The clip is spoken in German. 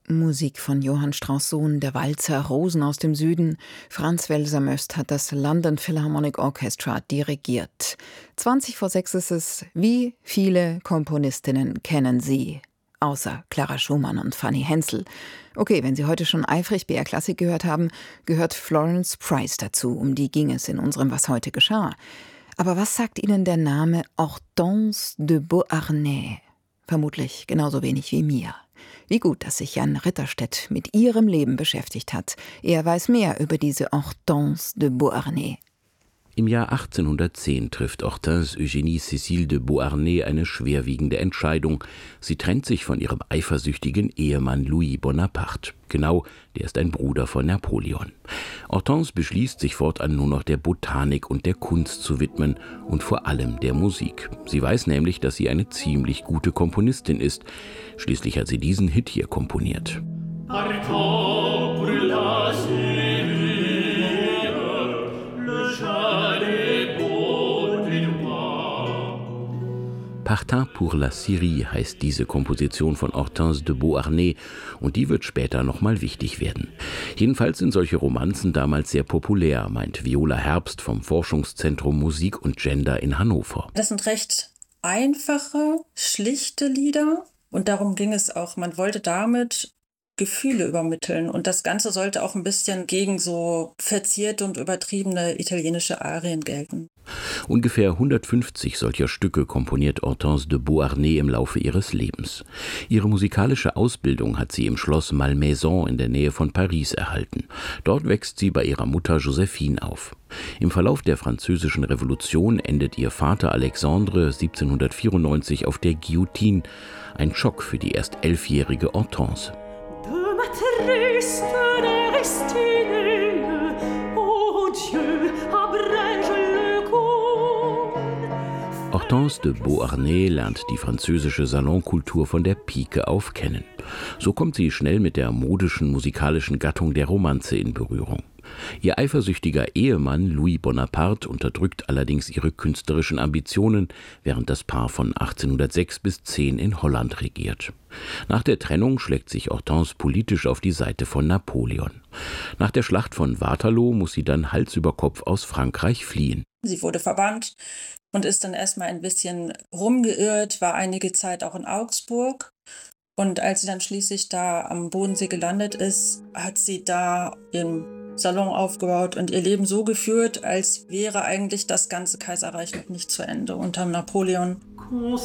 Musik von Johann Strauss Sohn, der Walzer Rosen aus dem Süden. Franz Welser-Möst hat das London Philharmonic Orchestra dirigiert. 6:20 ist es. Wie viele Komponistinnen kennen Sie? Außer Clara Schumann und Fanny Hensel. Okay, wenn Sie heute schon eifrig BR Klassik gehört haben, gehört Florence Price dazu. Um die ging es in unserem Was heute geschah. Aber was sagt Ihnen der Name Hortense de Beauharnais? Vermutlich genauso wenig wie mir. Wie gut, dass sich Jan Ritterstedt mit ihrem Leben beschäftigt hat. Er weiß mehr über diese Hortense de Beauharnais. Im Jahr 1810 trifft Hortense Eugénie Cécile de Beauharnais eine schwerwiegende Entscheidung. Sie trennt sich von ihrem eifersüchtigen Ehemann Louis Bonaparte. Genau, der ist ein Bruder von Napoleon. Hortense beschließt, sich fortan nur noch der Botanik und der Kunst zu widmen und vor allem der Musik. Sie weiß nämlich, dass sie eine ziemlich gute Komponistin ist. Schließlich hat sie diesen Hit hier komponiert. Partant pour la Syrie heißt diese Komposition von Hortense de Beauharnais und die wird später nochmal wichtig werden. Jedenfalls sind solche Romanzen damals sehr populär, meint Viola Herbst vom Forschungszentrum Musik und Gender in Hannover. Das sind recht einfache, schlichte Lieder und darum ging es auch. Man wollte damit Gefühle übermitteln und das Ganze sollte auch ein bisschen gegen so verzierte und übertriebene italienische Arien gelten. Ungefähr 150 solcher Stücke komponiert Hortense de Beauharnais im Laufe ihres Lebens. Ihre musikalische Ausbildung hat sie im Schloss Malmaison in der Nähe von Paris erhalten. Dort wächst sie bei ihrer Mutter Joséphine auf. Im Verlauf der Französischen Revolution endet ihr Vater Alexandre 1794 auf der Guillotine. Ein Schock für die erst 11-jährige Hortense. Hortense de Beauharnais lernt die französische Salonkultur von der Pike auf kennen. So kommt sie schnell mit der modischen musikalischen Gattung der Romanze in Berührung. Ihr eifersüchtiger Ehemann Louis Bonaparte unterdrückt allerdings ihre künstlerischen Ambitionen, während das Paar von 1806 bis 1810 in Holland regiert. Nach der Trennung schlägt sich Hortense politisch auf die Seite von Napoleon. Nach der Schlacht von Waterloo muss sie dann Hals über Kopf aus Frankreich fliehen. Sie wurde verbannt und ist dann erstmal ein bisschen rumgeirrt, war einige Zeit auch in Augsburg. Und als sie dann schließlich da am Bodensee gelandet ist, hat sie da ihren Salon aufgebaut und ihr Leben so geführt, als wäre eigentlich das ganze Kaiserreich noch nicht zu Ende unter Napoleon.